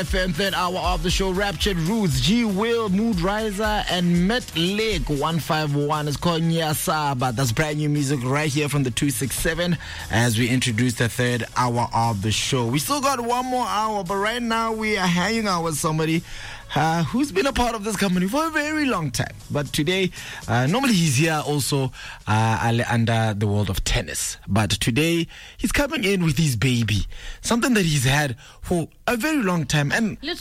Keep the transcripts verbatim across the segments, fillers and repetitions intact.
F M, third hour of the show. Raptured Roots, G Will, Mood Riser, and Met Lake one five one is called Nyasaba. That's brand new music right here from the two six seven as we introduce the third hour of the show. We still got one more hour, but right now we are hanging out with somebody Uh, who's been a part of this company for a very long time. But today, uh, normally he's here also uh, under the world of tennis. But today, he's coming in with his baby. Something that he's had for a very long time. And now,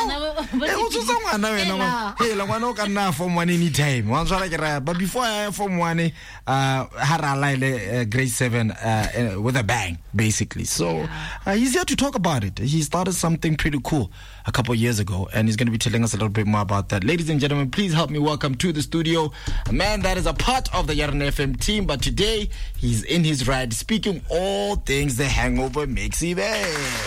from one anytime. But before I from one, uh, grade seven uh, with a bang, basically. So uh, he's here to talk about it. He started something pretty cool a couple of years ago, and he's going to be telling us a little bit more about that. Ladies and gentlemen, please help me welcome to the studio a man that is a part of the Yarn F M team, but today he's in his ride speaking all things the Hangover Mix event.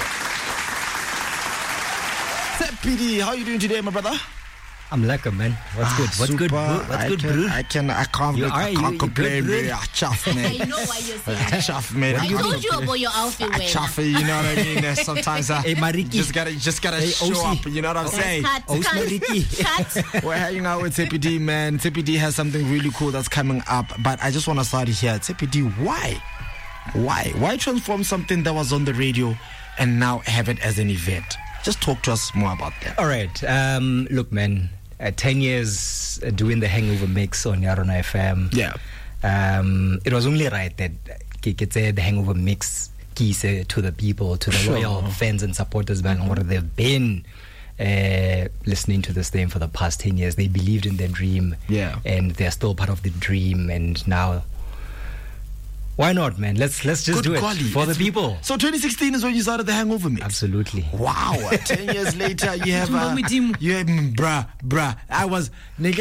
P D, how are you doing today, my brother? I'm lekker, man. What's ah, good? What's super. good, bro? What's I good, can, bro? I can, I can't, you I are, can't you, complain, good, man. I chuff, man. I know what you're saying. I chuff, man. I told you about your outfit, I chuff, you know what I mean? Sometimes I hey, Mariki. just gotta, just gotta hey, show O C. up. You know what I'm saying? Cut, cut, cut. We're hanging out with T P D, man. T P D has something really cool that's coming up, but I just want to start here. T P D, why? Why? Why transform something that was on the radio and now have it as an event? Just talk to us more about that. All right. Um, look, man. Uh, ten years uh, doing the Hangover Mix on Yarona F M. Yeah. Um, it was only right that uh, the Hangover Mix keys uh, to the people, to the sure. loyal fans and supporters, mm-hmm. what they've been uh, listening to this thing for the past ten years. They believed in their dream. Yeah. And they're still part of the dream. And now, why not, man? Let's let's just Good do it golly. for it's, the people. So twenty sixteen is when you started the Hangover Mix. Absolutely. Wow. Ten years later, you have uh, you have mm, bruh, bruh. I was. But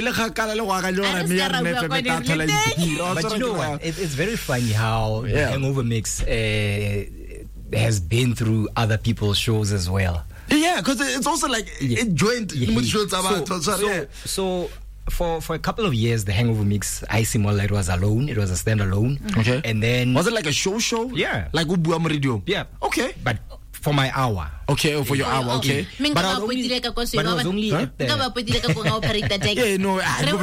you know what? It, it's very funny how yeah. the Hangover Mix uh, has been through other people's shows as well. Yeah, because it's also like yeah. it joined. Yeah. So, so, so, yeah. so For for a couple of years, the Hangover Mix, I see more like it was alone. It was a standalone. Okay. And then was it like a show show? Yeah. Like Ubuam Radio. Yeah. Okay. But for my hour. Okay, or for your hour. Okay. But, but I was only, but I was only huh? Yeah, no.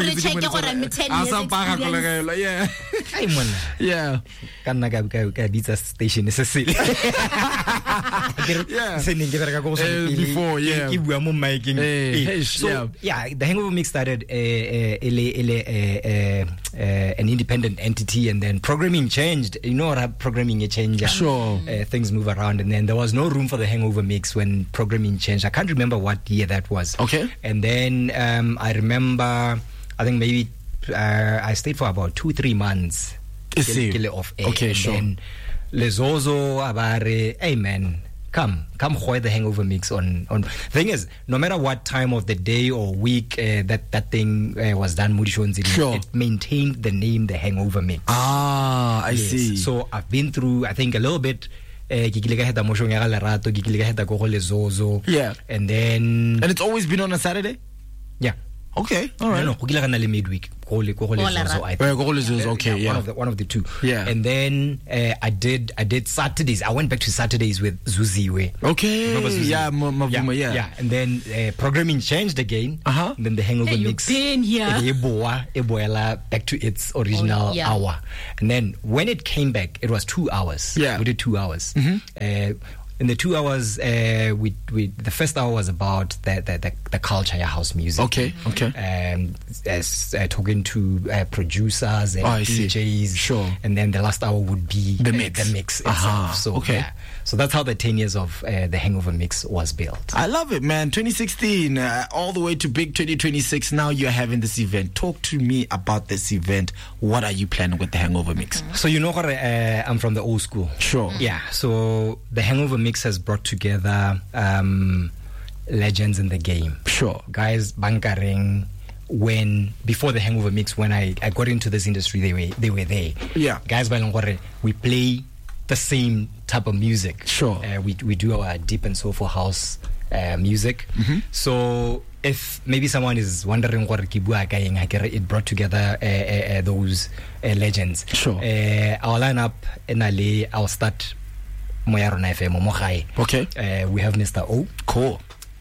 Yeah. Hey, man. Yeah. Can I go pizza station? Is a silly. Yeah. Before, yeah. Hey, so, yeah. yeah, the Hangover Mix started uh, uh, uh, uh, an independent entity, and then programming changed. You know what programming changed? Sure. Uh, things move around, and then there was no room for the Hangover Mix when programming changed. I can't remember what year that was. Okay. And then um, I remember, I think maybe uh, I stayed for about two, three months. Kill, kill it off air. Okay, and sure. Then Lezozo, Abare, hey man, come, come hoy the Hangover Mix on. on. Thing is, no matter what time of the day or week uh, that that thing uh, was done, Mudishonzi, sure. it maintained the name, the Hangover Mix. Ah, I yes. see. So I've been through, I think, a little bit. Yeah. And then. And it's always been on a Saturday? Yeah. Okay, all right. No, no, no, midweek. Okay, yeah. One of the one of the two. Yeah. And then uh, I did I did Saturdays. I went back to Saturdays with Zuziwe. Okay. Remember Zuziwe? Yeah, Mavuma, yeah, yeah. Yeah. And then uh, programming changed again. Uh-huh. And then the Hangover hey, Mix. Been here. Back to its original oh, yeah. hour. And then when it came back, it was two hours. Yeah. We did two hours. Mm-hmm. Uh, in the two hours, uh, we we the first hour was about the the, the, the culture, yeah, house music. Okay, okay. Um, as uh, talking to uh, producers and oh, D Js. Sure. And then the last hour would be the uh, mix, the mix itself. Uh-huh. So okay. Yeah. So that's how the ten years of uh, the Hangover Mix was built. I love it, man. twenty sixteen, uh, all the way to big twenty twenty-six. Now you're having this event. Talk to me about this event. What are you planning with the Hangover Mix? So you know, uh, I'm from the old school. Sure. Yeah. So the Hangover Mix has brought together um, legends in the game. Sure. Guys, Bankaring. When before the Hangover Mix, when I, I got into this industry, they were they were there. Yeah. Guys, we play the same type of music. Sure. Uh, we we do our deep and soulful house uh, music. Mm-hmm. So if maybe someone is wondering what it brought together uh, uh, uh, those uh, legends. Sure. Uh, our lineup in I'll start Moyarona F M. Okay. Uh, we have Mister O. Cool.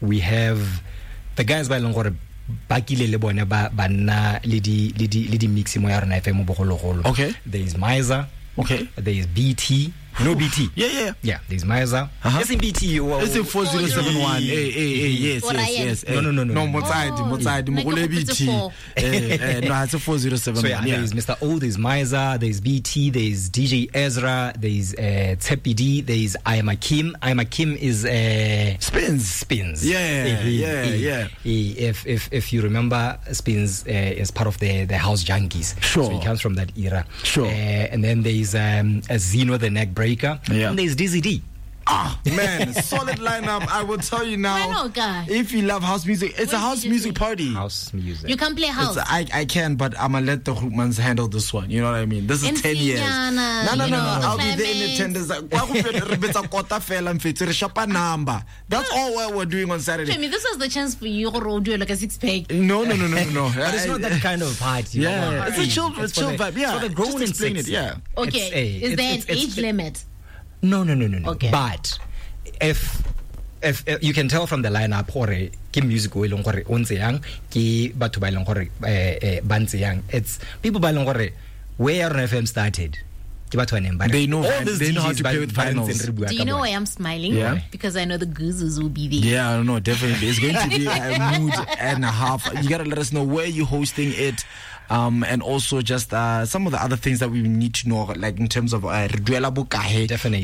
we have the guys by Longore Bakile le bone ba banna le di le di le di mix mo ya rona F M bogologolo. Okay. There is Miser. Okay. There is B T. No B T. Yeah, yeah. Yeah, there's Miser. Uh-huh. Yes, in B T. It's in four zero seven one. Hey, hey, hey, yes, Or yes, Ryan. yes. No, no, no, no, No, no. Motsadi, Oh, Motsadi, like Mogole a B T. four. Eh, eh, No, it's a four zero seven So yeah, one. Yeah. there's Mister O, there's Miser, there's B T, there's D J Ezra, there's uh, Tsepi D, there's I Am Akim. I Am Akim is uh, Spins. Spins. Yeah, Eh, yeah, eh, yeah. eh, If if if you remember, Spins uh, is part of the the House Junkies. Sure. So he comes from that era. Sure. Uh, and then there's um, a Zeno the Neck Breaker. Yeah. And there's Dizzy D. Ah, man, solid lineup. I will tell you now. Why not, guy? If you love house music, it's What a house did you music say? party. House music. You can play house. It's, I, I can, but I'm gonna let the Hoopmans handle this one. You know what I mean? This is And ten years. Sinyana, No, no, no, you no. know, I'll be there in Clemens. attendance. Kwa kupela re betsa kota fela mfetsi, re shapa number. That's all what we're doing on Saturday. I mean, this was the chance for you to do like a six pack. No, no, no, no, no, no. But it's not that kind of party. you Yeah, know? it's a chill, It's it's chill for the- vibe. Yeah, it's for the grown just and explain it. sexy. Yeah. Okay, It's a- is it's- there an it's- it's- age limit? No, no, no, no, no. Okay. But if if, if you can tell from the lineup, gore ke music o ilong gore o ntse yang ke batho ba ilong gore eh eh ba ntse yang. It's people ba ilong gore where R F M started. Ke batho ba neng ba re- They know all vin- these they know how D Js to ba- play with ba vinyls. ntseng re bua Do ka you know bona. why I'm smiling? Yeah. Because I know the goozes will be there. Yeah, I don't know, definitely. It's going to be a mood and a half. You gotta let us know where you're hosting it. Um, and also just uh, some of the other things that we need to know, like in terms of uh, Definitely.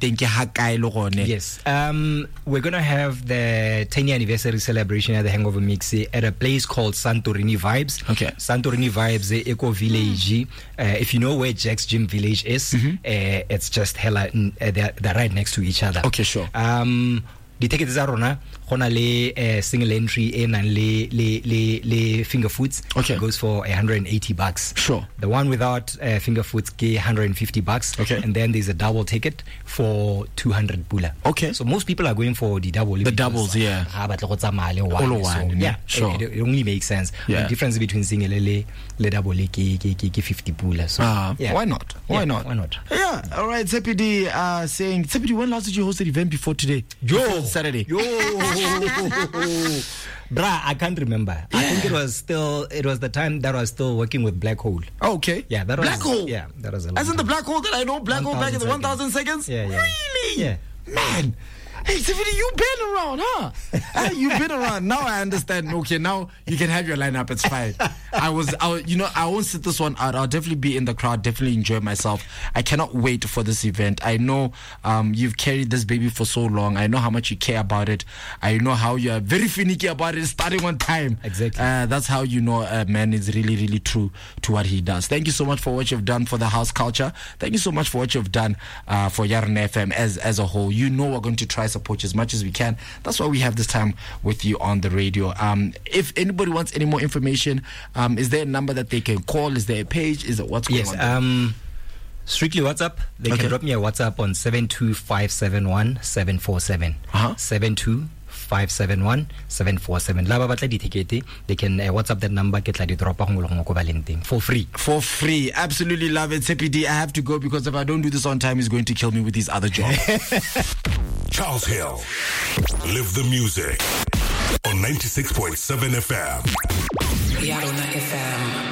Yes. Um, we're going to have the ten year anniversary celebration at the Hangover Mix at a place called Santorini Vibes. Okay. Santorini Vibes, the Eco Village. Uh, if you know where Jack's Gym Village is, uh, it's just hella, uh, they're, they're right next to each other. Okay, sure. Um, the tickets tsa rona gona le uh, single entry in and le le le le finger foods. Okay. Goes for one hundred eighty bucks. Sure. The one without uh, finger foods ke one hundred fifty bucks. Okay. And then there's a double ticket for two hundred pula. Okay. So most people are going for the double. The doubles, yeah. Ha batle go tsamaya le one. All of one, So, yeah. yeah. Sure. It, it only makes sense. Yeah. The difference between single le le double ke ke ke ke fifty pula. So Uh, yeah. Why not? Why Yeah, not? Why not? Yeah. All right. Tsepi D uh, saying, Tsepi D, when last did you host an event before today? Yo. Before Saturday. Yo, bruh, I can't remember. I think it was still it was the time that I was still working with Black Hole. Oh, okay. Yeah, that was Black Hole. Yeah, that was a long As in the time. black hole that I know, black hole back in the one thousand seconds. Yeah, yeah. Really? Yeah. Man. Hey, Tiffany, you've been around, huh? Ah, you've been around. Now I understand. Okay, now you can have your lineup. It's fine. I was, I was, you know, I won't sit this one out. I'll definitely be in the crowd, definitely enjoy myself. I cannot wait for this event. I know um, you've carried this baby for so long. I know how much you care about it. I know how you're very finicky about it, starting on time. Exactly. Uh, that's how you know a man is really, really true to what he does. Thank you so much for what you've done for the house culture. Thank you so much for what you've done uh, for Yarn F M as, as a whole. You know we're going to try support you as much as we can. That's why we have this time with you on the radio. Um, if anybody wants any more information, um, is there a number that they can call? Is there a page? Is it what's going Yes. on there? Um, strictly WhatsApp. They Okay. can drop me a WhatsApp on seven two five seven one seven four seven. Uh-huh. Seven two five seven one seven four seven. Laba batla di ticket. They can uh, WhatsApp that number. Ke tla di dropa go go Valentine for free. For free. Absolutely love it. C P D, I have to go because if I don't do this on time, he's going to kill me with his other job. Charles Hill. Live the music on ninety-six point seven F M. Yarona F M.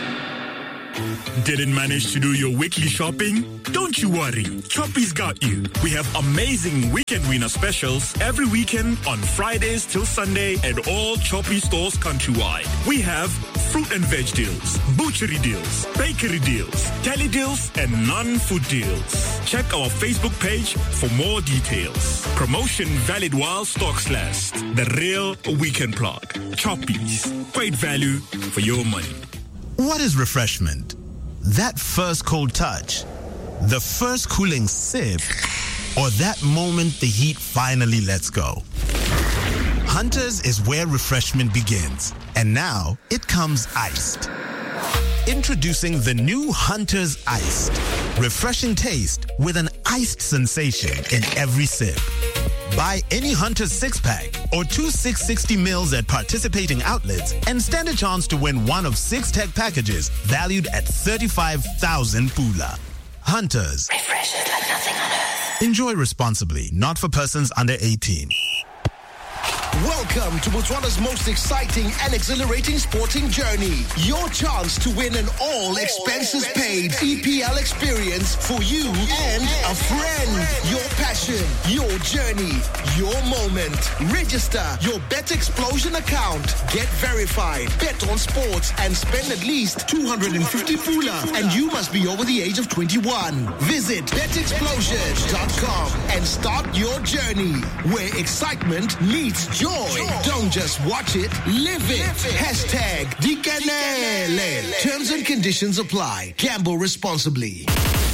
Didn't manage to do your weekly shopping? Don't you worry. Choppy's got you. We have amazing weekend winner specials every weekend on Fridays till Sunday at all Choppy stores countrywide. We have fruit and veg deals, butchery deals, bakery deals, deli deals, and non-food deals. Check our Facebook page for more details. Promotion valid while stocks last. The real weekend plug. Choppies. Great value for your money. What is refreshment? That first cold touch, the first cooling sip, or that moment the heat finally lets go? Hunter's is where refreshment begins, and now it comes iced. Introducing the new Hunter's Iced. Refreshing taste with an iced sensation in every sip. Buy any Hunter's six-pack or two six sixty mils at participating outlets and stand a chance to win one of six tech packages valued at thirty-five thousand pula. Hunter's. Refreshes like nothing on earth. Enjoy responsibly, not for persons under eighteen. Welcome to Botswana's most exciting and exhilarating sporting journey. Your chance to win an all expenses paid E P L experience for you and a friend. Your passion, your journey, your moment. Register your Bet Explosion account. Get verified. Bet on sports and spend at least two hundred fifty pula. And you must be over the age of twenty-one. Visit bet explosion dot com and start your journey where excitement meets joy. Don't just watch it, live it. Hashtag Dikanele. Terms and conditions apply. Gamble responsibly.